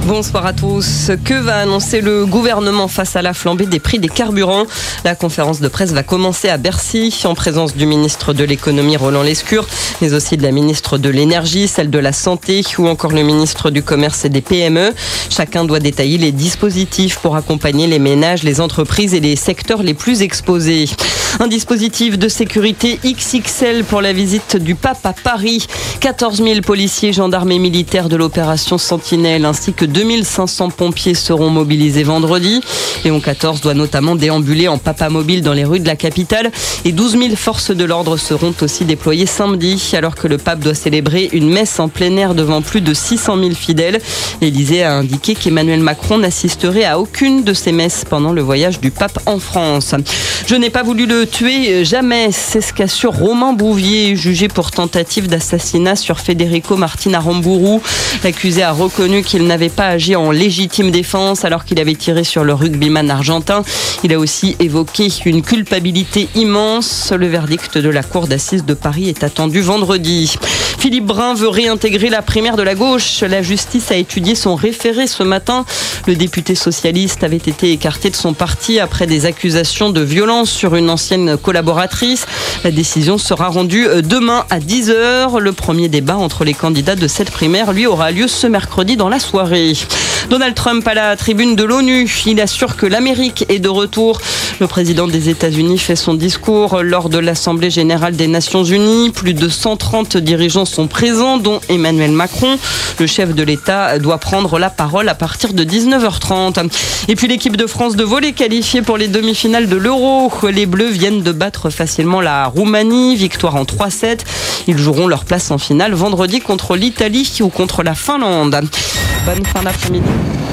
Bonsoir à tous. Que va annoncer le gouvernement face à la flambée des prix des carburants ? La conférence de presse va commencer à Bercy, en présence du ministre de l'économie Roland Lescure, mais aussi de la ministre de l'énergie, celle de la santé ou encore le ministre du commerce et des PME. Chacun doit détailler les dispositifs pour accompagner les ménages, les entreprises et les secteurs les plus exposés. Un dispositif de sécurité XXL pour la visite du pape à Paris. 14 000 policiers, gendarmes et militaires de l'opération Sentinelle ainsi que 2500 pompiers seront mobilisés vendredi. Léon XIV doit notamment déambuler en papamobile dans les rues de la capitale et 12 000 forces de l'ordre seront aussi déployées samedi alors que le pape doit célébrer une messe en plein air devant plus de 600 000 fidèles. L'Élysée a indiqué qu'Emmanuel Macron n'assisterait à aucune de ces messes pendant le voyage du pape en France. Je n'ai pas voulu le tuer jamais, c'est ce qu'assure Romain Bouvier, jugé pour tentative d'assassinat sur Federico Martin Aramburu. L'accusé a reconnu qu'il n'avait pas agi en légitime défense alors qu'il avait tiré sur le rugbyman argentin. Il a aussi évoqué une culpabilité immense. Le verdict de la cour d'assises de Paris est attendu vendredi. Philippe Brun veut réintégrer la primaire de la gauche. La justice a étudié son référé ce matin. Le député socialiste avait été écarté de son parti après des accusations de violence sur une ancienne collaboratrice. La décision sera rendue demain à 10h. Le premier débat entre les candidats de cette primaire, lui, aura lieu ce mercredi dans la soirée. Donald Trump à la tribune de l'ONU. Il assure que l'Amérique est de retour. Le président des États-Unis fait son discours lors de l'Assemblée générale des Nations Unies. Plus de 130 dirigeants sont présents, dont Emmanuel Macron. Le chef de l'État doit prendre la parole à partir de 19h30. Et puis l'équipe de France de volley qualifiée pour les demi-finales de l'Euro. Les Bleus viennent de battre facilement la Roumanie. Victoire en 3-7. Ils joueront leur place en finale vendredi contre l'Italie ou contre la Finlande. Bonne fin d'après-midi.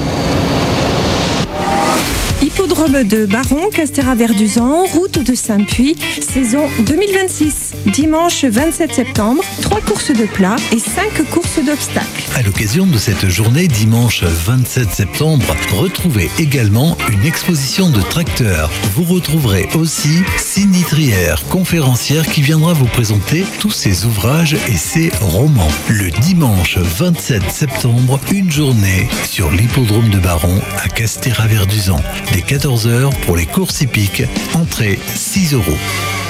Hippodrome de Baron, Castéra-Verduzan, route de Saint-Puy, saison 2026. Dimanche 27 septembre, 3 courses de plat et 5 courses d'obstacles. À l'occasion de cette journée, dimanche 27 septembre, retrouvez également une exposition de tracteurs. Vous retrouverez aussi Cindy Trier, conférencière qui viendra vous présenter tous ses ouvrages et ses romans. Le dimanche 27 septembre, une journée sur l'hippodrome de Baron à Castéra-Verduzan. Dès 14h pour les courses hippiques, entrée 6 €.